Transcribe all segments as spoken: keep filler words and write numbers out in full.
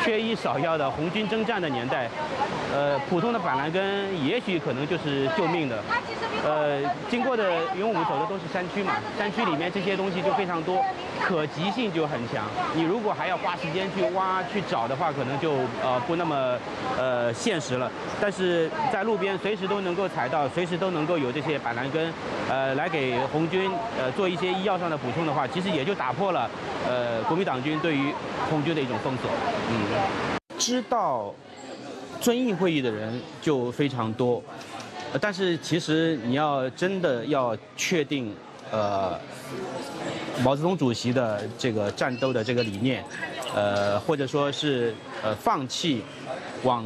缺医少药的红军征战的年代，呃，普通的板蓝根也许可能就是救命的。呃，经过的，因为我们走的都是山区嘛，山区里面这些东西就非常多，可及性就很强。你如果还要花时间去挖去找的话，可能就呃不那么呃现实了。但是在路边随时都能够采到，随时都能够有这些板蓝根，呃，来给红军呃做一些医药上的补充的话，其实也就打破了呃国民党军对于红军的一种封锁。嗯，知道遵义会议的人就非常多。但是其实你要真的要确定，呃，毛泽东主席的这个战斗的这个理念，呃，或者说是呃放弃往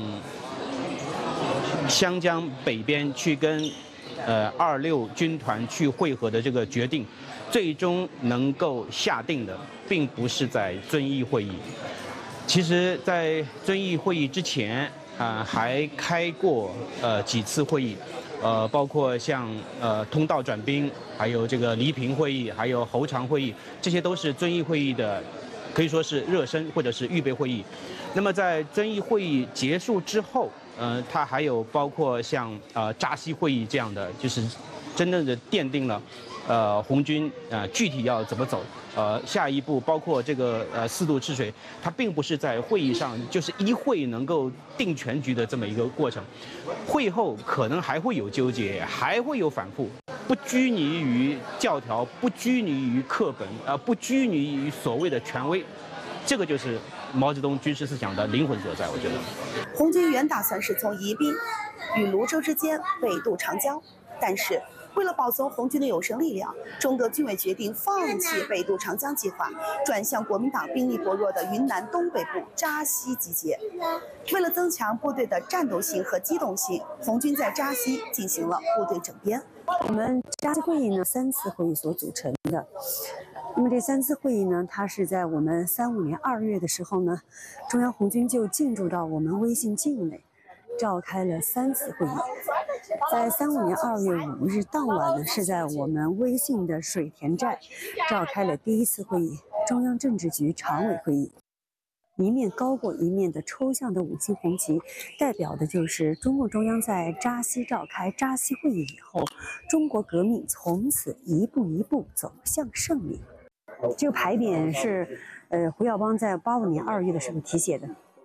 湘江北边去跟呃二六军团去会合的这个决定，最终能够下定的，并不是在遵义会议。其实，在遵义会议之前。啊、呃，还开过呃几次会议，呃，包括像呃通道转兵，还有这个黎平会议，还有侯长会议，这些都是遵义会议的，可以说是热身或者是预备会议。那么在遵义会议结束之后，呃，它还有包括像呃扎西会议这样的，就是真正的奠定了呃红军呃具体要怎么走。呃，下一步包括这个呃四渡赤水，它并不是在会议上就是一会能够定全局的这么一个过程，会后可能还会有纠结，还会有反复，不拘泥于教条，不拘泥于课本，啊、呃，不拘泥于所谓的权威，这个就是毛泽东军事思想的灵魂所在。我觉得， 红军原打算是从宜宾与泸州之间北渡长江，但是。为了保存红军的有生力量，中德军委决定放弃北渡长江计划，转向国民党兵力薄弱的云南东北部扎西集结。为了增强部队的战斗性和机动性，红军在扎西进行了部队整编。 我们扎西会议呢，三次会议所组成的。那么这三次会议呢，它是在我们三五年二月的时候呢，中央红军就进驻到我们威信境内，召开了三次会议。在三五年二月五日当晚呢，是在我们威信的水田寨召开了第一次会议，中央政治局常委会议。一面高过一面的抽象的五星红旗，代表的就是中共中央在扎西召开扎西会议以后，中国革命从此一步一步走向胜利。这个牌匾是，呃，胡耀邦在八五年二月的时候题写的。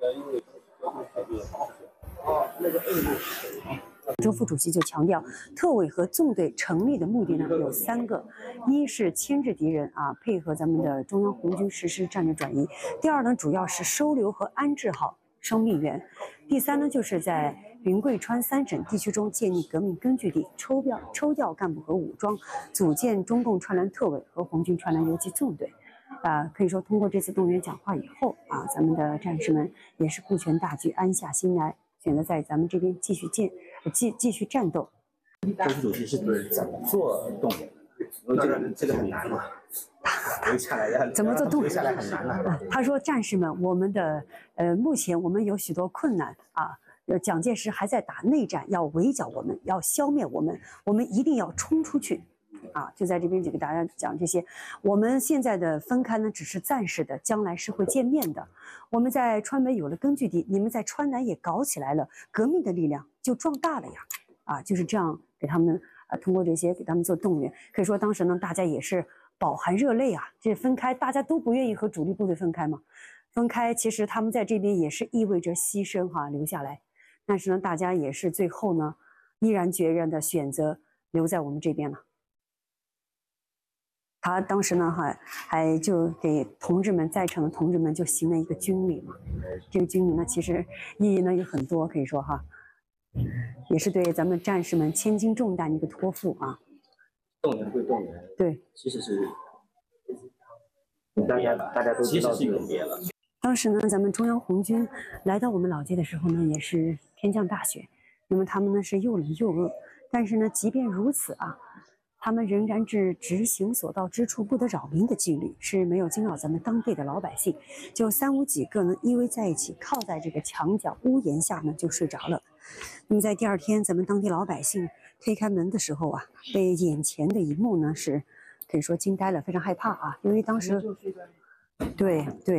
周副主席就强调，特委和纵队成立的目的呢有三个：一是牵制敌人啊，配合咱们的中央红军实施战略转移；第二呢，主要是收留和安置好生命源；第三呢，就是在云贵川三省地区中建立革命根据地，抽调抽调干部和武装，组建中共川南特委和红军川南游击纵队。啊、呃，可以说通过这次动员讲话以后啊，咱们的战士们也是顾全大局，安下心来。选择在咱们这边继续建，继继续战斗。 周副主席是怎么做动员？因为这个这个很难嘛，留下来的怎么做动员？ 留下来很难了。 他说：“战士们，我们的呃，目前我们有许多困难啊。呃，蒋介石还在打内战，要围剿我们，要消灭我们，我们一定要冲出去。”啊，就在这边就给大家讲这些。我们现在的分开呢，只是暂时的，将来是会见面的。我们在川北有了根据地，你们在川南也搞起来了，革命的力量就壮大了呀！啊，就是这样给他们啊，通过这些给他们做动员。可以说当时呢，大家也是饱含热泪啊。这分开，大家都不愿意和主力部队分开嘛。分开，其实他们在这边也是意味着牺牲哈、啊，留下来。但是呢，大家也是最后呢，毅然决然的选择留在我们这边了。他当时呢，还还就给同志们在场的同志们就行了一个军礼嘛。这个军礼呢，其实意义呢有很多，可以说哈，也是对咱们战士们千斤重担的一个托付啊。 动员归动员， 对， 其实是大家大家都知道是永别了。 当时呢，咱们中央红军来到我们老街的时候呢，也是天降大雪，那么他们呢是又冷又饿，但是呢，即便如此啊。他们仍然是执行所到之处不得扰民的纪律，是没有惊扰咱们当地的老百姓。就三五几个呢依偎在一起，靠在这个墙角屋檐下呢就睡着了。那么在第二天，咱们当地老百姓推开门的时候啊，被眼前的一幕呢是可以说惊呆了，非常害怕啊，因为当时对对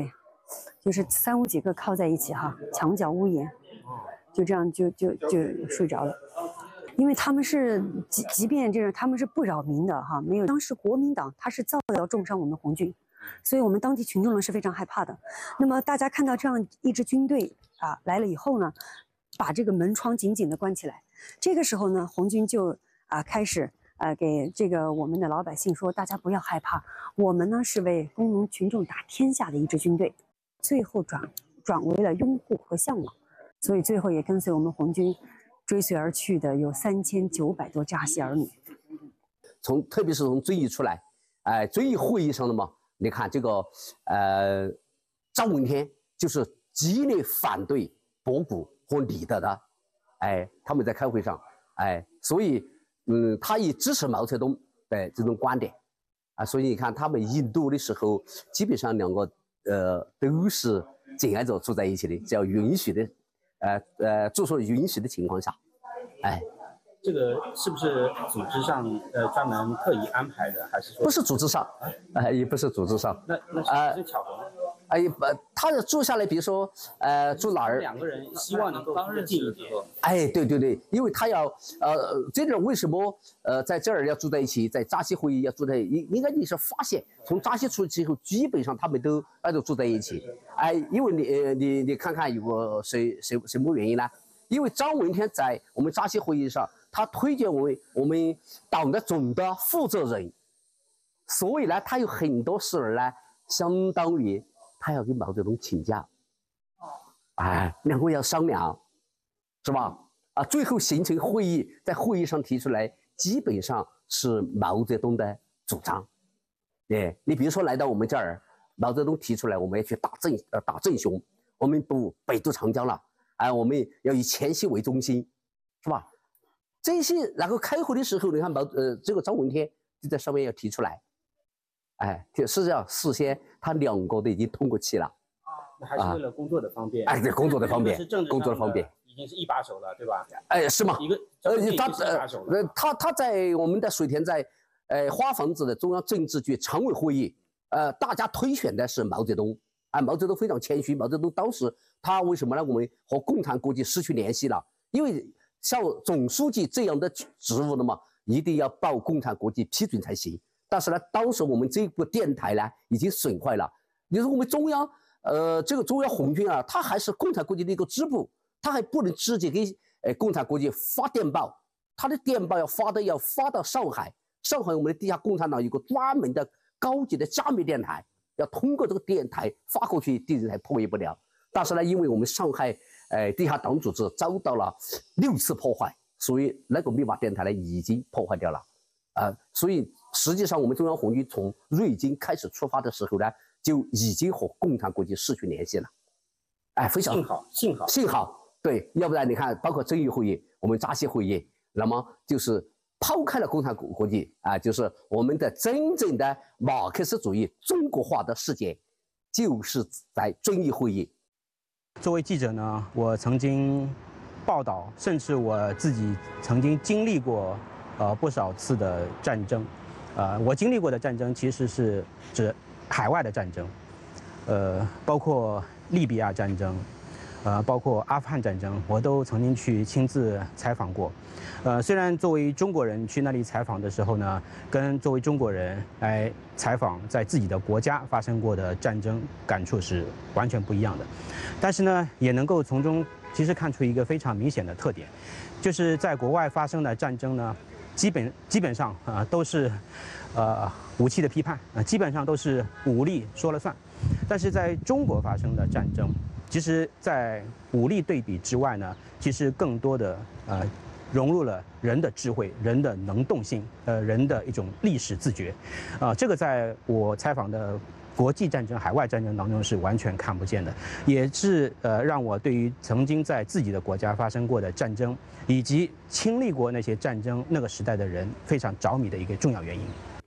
就是三五几个靠在一起哈，墙角屋檐，就这样就就就睡着了。因为他们是即即便这样，他们是不扰民的哈，没有。当时国民党他是造谣重伤我们红军，所以我们当地群众呢是非常害怕的。那么大家看到这样一支军队啊来了以后呢，把这个门窗紧紧的关起来。这个时候呢，红军就啊开始呃给这个我们的老百姓说，大家不要害怕，我们呢是为工农群众打天下的一支军队。最后转转为了拥护和向往，所以最后也跟随我们红军追随而去的有三千九百多扎西儿女。 从特别是从遵义出来，哎、呃，遵义会议上的嘛，你看这个呃，张闻天就是极力反对博古和李德的，哎，他们在开会上，哎，所以嗯，他也支持毛泽东的这种观点啊，所以你看他们引渡的时候，基本上两个呃都是紧挨着住在一起的，只要允许的，呃呃，住宿允许的情况下，哎。 这个是不是组织上呃专门特意安排的，还是说不是组织上？啊、呃，也不是组织上。 那那是巧合吗？ 哎、呃，他要住下来，比如说呃住哪儿？ 两个人希望能够更近一点。 哎，对对对，因为他要呃，这种为什么呃在这儿要住在一起，在扎西会议要住在应应该你是发现从扎西出去之后，基本上他们都挨着住在一起。哎，因为你呃你你看看有个谁谁什么原因呢？因为张闻天在我们扎西会议上。他推荐为我们党的总的负责人，所以呢，他有很多事儿呢，相当于他要跟毛泽东请假，哎，两个要商量，是吧？啊，最后形成会议，在会议上提出来，基本上是毛泽东的主张。哎，你比如说来到我们这儿，毛泽东提出来，我们要去打郑呃打郑雄，我们不北渡长江了，哎，我们要以黔西为中心，是吧？这些，然后开会的时候，你看毛呃，这个张闻天就在上面要提出来，哎，实际上事先他两个都已经通过气了， 那还是为了工作的方便。 哎，对，工作的方便，工作的方便， 已经是一把手了，对吧？ 哎，是吗？ 一个呃，他呃，他他在我们的水田在，呃，花房子的中央政治局常委会议，呃，大家推选的是毛泽东，啊，毛泽东非常谦虚，毛泽东当时他为什么呢？我们和共产国际失去联系了，因为。像总书记这样的职务的嘛，一定要报共产国际批准才行。但是呢，当时我们这部电台呢已经损坏了。你说我们中央，呃，这个中央红军啊，它还是共产国际的一个支部，它还不能直接给呃共产国际发电报，它的电报要发的要发到上海，上海我们的地下共产党有个专门的高级的加密电台，要通过这个电台发过去，电视台破译不了。但是呢，因为我们上海。哎，地下党组织遭到了六次破坏，所以那个密码电台呢已经破坏掉了，啊、呃，所以实际上我们中央红军从瑞金开始出发的时候呢，就已经和共产国际失去联系了，哎，非常幸好，幸好， 幸好，对，要不然你看，包括遵义会议，我们扎西会议，那么就是抛开了共产国际啊、呃，就是我们的真正的马克思主义中国化的事件，就是在遵义会议。 作为记者呢，我曾经报道，甚至我自己曾经经历过呃不少次的战争，呃，我经历过的战争其实是指海外的战争，呃，包括利比亚战争，呃，包括阿富汗战争，我都曾经去亲自采访过。呃，虽然作为中国人去那里采访的时候呢，跟作为中国人来采访在自己的国家发生过的战争感触是完全不一样的，但是呢，也能够从中其实看出一个非常明显的特点，就是在国外发生的战争呢，基本基本上啊、呃、都是，呃武器的批判啊、呃，基本上都是武力说了算，但是在中国发生的战争，其实在武力对比之外呢，其实更多的呃。融入了人的智慧、人的能动性，呃，人的一种历史自觉，啊、呃，这个在我采访的国际战争、海外战争当中是完全看不见的，也是呃让我对于曾经在自己的国家发生过的战争，以及经历过那些战争那个时代的人非常着迷的一个重要原因。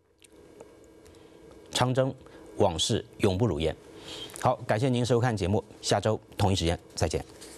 长征往事永不如烟。好，感谢您收看节目，下周同一时间再见。